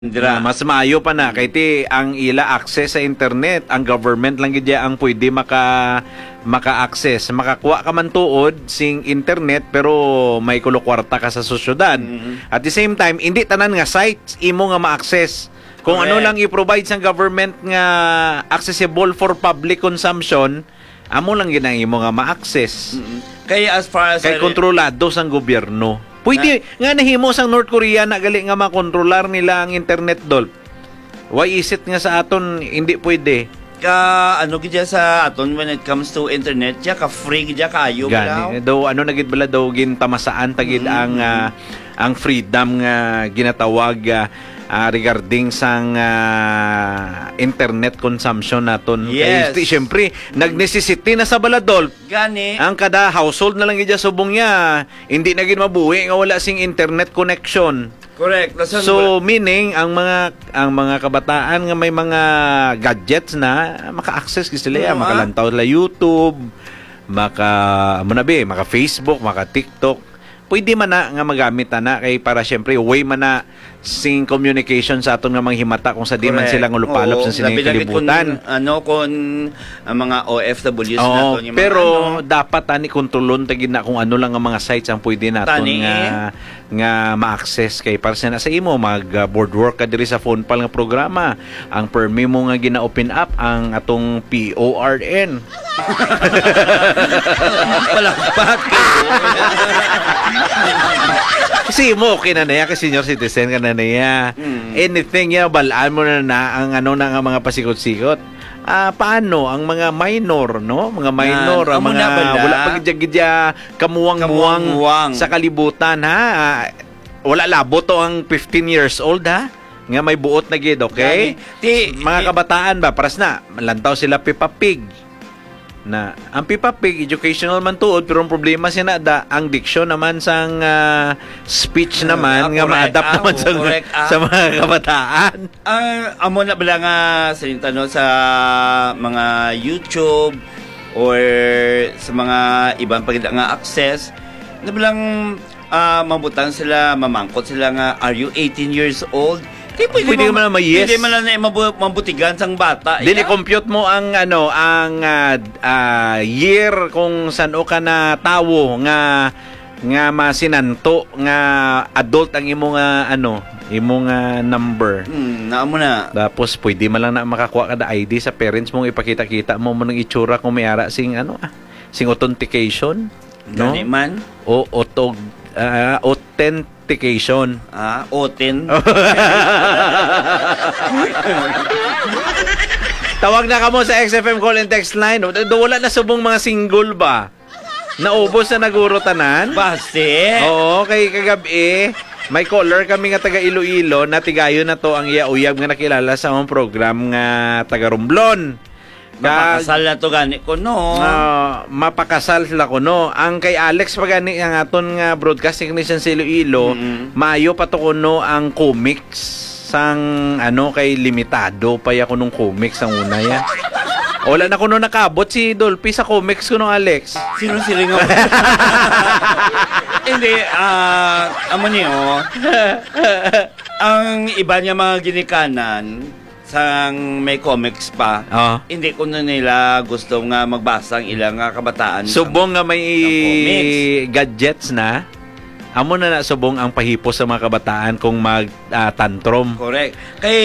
Mas maayo pa na kay ti ang ila access sa internet, ang government lang gid ang pwede maka-access. Makakuha ka man tuod sing internet pero may kulokwarta ka sa sosyudad. At the same time, hindi tanan nga sites imo nga ma-access. Kung ano lang i-provide sa government nga accessible for public consumption, amo lang gid ang imo nga ma-access. Kaya as far as kay kontrolado sang gobyerno. Pwede nga nahimo sang North Korea na gali nga makontrolar nila ang internet dol. Why is it nga sa aton hindi pwede? Ano gid sa aton when it comes to internet, ya ka free gid kaayo bala. Daw ano na gid bala daw gintamasaan tagid ang freedom nga ginatawag regarding sang internet consumption naton. Yes. Kay syempre nag-necessity na sa baladol. Gani. Ang kada household na lang gid subong niya, hindi na gid mabuhi nga wala sing internet connection. Correct. So meaning ang mga kabataan nga may mga gadgets na maka-access sila, makalantaw la YouTube, maka Facebook, maka TikTok. Pwede man na nga magamit na kay para syempre way man na sing communication sa aton nga manghimata kung sa di man sila ngulupalop sa sining kalibutan. Kung ang mga OFWs naton yung pero dapat tani kontrolon tagid na kung ano lang ang mga sites ang pwede naton nga ma-access kay para sa imo mag board work ka diri sa phone pal nga programa. Ang permi mo nga gina-open up ang atong PORN. Palakpak. Kasi mo okay na niya kasi senior citizen ka na niya. Anything balaan mo na ang ano na nga mga pasikot-sikot. Paano ang mga minor, no? Mga minor, ang mga wala pa gidya kamuwang-muwang sa kalibutan, ha? Wala labo to ang 15 years old, ha? Nga may buot na gid, okay? Mga kabataan ba, paras na, lantaw sila Peppa Pig. Na ang Peppa Pig educational man tuod pero ang problema siya na ang diction naman sang speech naman nga ma-adapt naman sa mga kabataan. Amo na bala nga sa mga YouTube or sa mga ibang pagida nga access na bilang mabutan sila, mamangkot sila nga are you 18 years old? Pwede man na yes. Pwede man na mabutigan sang bata. Dili compute mo ang year kung saan ka na tawo nga masinanto nga adult ang imo nga imo nga number. Naamo na. Tapos pwede man lang na makakuha ka da ID sa parents mong ipakita-kita mo nang itsura kung may ara sing sing authentication, no? Gani man. O authentication. Oten. Tawag na kamo sa XFM call and text line. Wala na subong mga single ba? Naubos na naguro tanan? Basti. Oo, kay kagabi may caller kami nga taga Iloilo na tigayon na to ang iya-uyab nga nakilala sa among program nga taga Romblon. Mapakasal na to gani ko no. Mapakasal sila ko no. Ang kay Alex pagani ang aton nga broadcast technician sa Iloilo, maayo pa to kuno ang comics sang kay limitado pa ya kunong comics ang una ya. Wala na kuno nakabot si Dolphy sa comics kuno Alex. Sino silingaw? Hindi amo niyo. Ang iba niya mga ginikanan sang may comics pa. Hindi ko na nila gusto nga magbasa ang ilang kabataan. Subong nga may gadgets na. Amo na subong ang pahipos sa mga kabataan kung mag-tantrum. Correct. Kay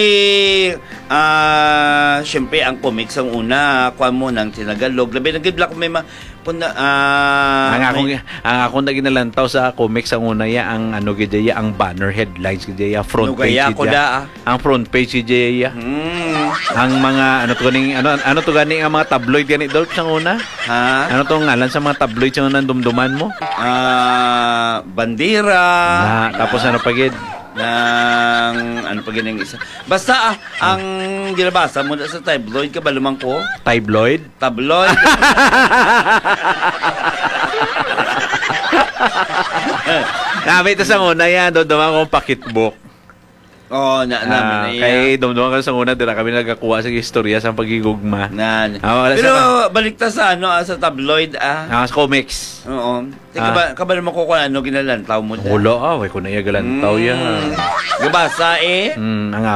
syempre ang comics ang una, kuha mo nang tinagalog. Labi nagibla ko may ang akong na ginalantaw sa comics ang una ang gidya ang banner headlines gidya front page gidya. Ang front page gidya. Ang mga ano to gani ang mga tabloid gani Dolph sang una? Ano to ngalan sa mga tabloid sa dumduman mo? Bandera. Tapos ano pa gid? Ano pa ganyan isa. Basta ang ginabasa mo sa tabloid ka ba lumang ko? Tabloid? Tabloid. Ito sa una yan, doon kong pakitbook. namin na Kay dumduman ka sa una, dira kami nagakuha sa istorya sa pagigugma. Pero balikta sa sa tabloid Sa comics. Oo. Teka ba naman ko kung ano ginalantaw mo dyan? Wala, way ko na iya galantaw yan. Gabasa Ang